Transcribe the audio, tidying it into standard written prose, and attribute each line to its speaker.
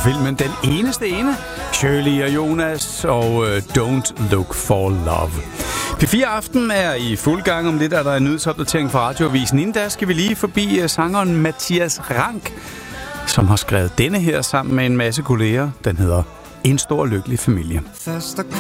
Speaker 1: filmen Den Eneste Ene, Shirley og Jonas og Don't Look for Love. P4 Aften er i fuld gang. Om lidt er der en nyhedsopdatering fra Radioavisen. Inden da skal vi lige forbi sangeren Mathias Rank, som har skrevet denne her sammen med en masse kolleger. Den hedder En Stor Lykkelig Familie.
Speaker 2: Først der